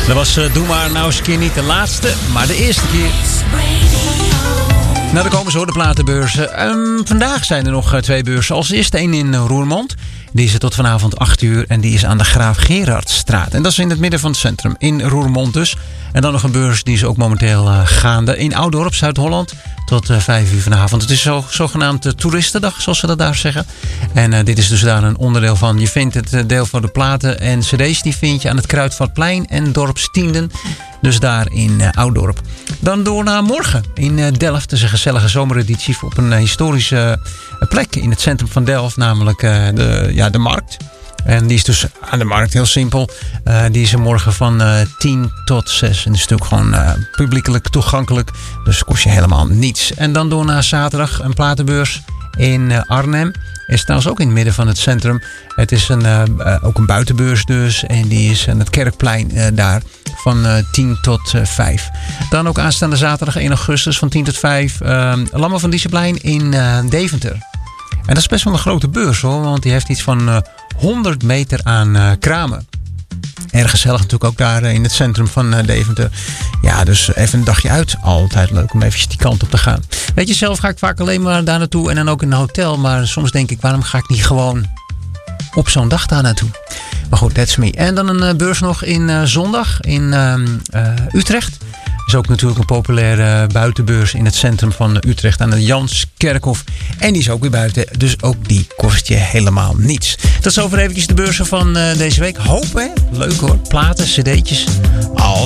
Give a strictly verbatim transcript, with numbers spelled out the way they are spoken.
Dat was uh, Doe maar nou eens een keer niet de laatste, maar de eerste keer. Nou, dan komen zo de platenbeurzen. Um, vandaag zijn er nog uh, twee beurzen. Als eerste één in uh, Roermond. Die is er tot vanavond acht uur en die is aan de Graaf Gerardstraat. En dat is in het midden van het centrum, in Roermond dus. En dan nog een beurs, die is ook momenteel uh, gaande in Ouddorp, Zuid-Holland. Tot uh, vijf uur vanavond. Het is zo, zogenaamd uh, toeristendag, zoals ze dat daar zeggen. En uh, dit is dus daar een onderdeel van. Je vindt het uh, deel van de platen en cd's, die vind je aan het Kruidvatplein en Dorpstienden. Dus daar in uh, Ouddorp. Dan door naar morgen in uh, Delft. Dat is een gezellige zomereditie op een uh, historische uh, plek in het centrum van Delft. Namelijk uh, de, ja, de markt. En die is dus aan de markt, heel simpel. Uh, die is er morgen van uh, tien tot zes. En is natuurlijk gewoon uh, publiekelijk toegankelijk. Dus kost je helemaal niets. En dan door naar zaterdag een platenbeurs in uh, Arnhem. Is trouwens ook in het midden van het centrum. Het is een, uh, uh, ook een buitenbeurs dus. En die is aan het Kerkplein uh, daar. Van uh, tien tot vijf. Dan ook aanstaande zaterdag één augustus van tien tot vijf. Uh, Lammen van Diezenplein in uh, Deventer. En dat is best wel een grote beurs hoor. Want die heeft iets van uh, honderd meter aan uh, kramen. Erg gezellig natuurlijk ook daar uh, in het centrum van uh, Deventer. Ja, dus even een dagje uit. Altijd leuk om eventjes die kant op te gaan. Weet je, zelf ga ik vaak alleen maar daar naartoe. En dan ook in een hotel. Maar soms denk ik, waarom ga ik niet gewoon op zo'n dag daar naartoe? Maar goed, that's me. En dan een uh, beurs nog in uh, zondag in uh, uh, Utrecht. Is ook natuurlijk een populaire buitenbeurs in het centrum van Utrecht aan de Janskerkhof. En die is ook weer buiten, dus ook die kost je helemaal niets. Tot zover eventjes de beurzen van uh, deze week. Hoop hè? Leuk hoor. Platen, cd'tjes. Al